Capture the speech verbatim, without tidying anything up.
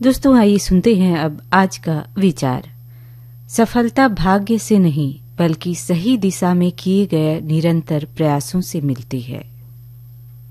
दोस्तों आइए सुनते हैं अब आज का विचार। सफलता भाग्य से नहीं बल्कि सही दिशा में किए गए निरंतर प्रयासों से मिलती है।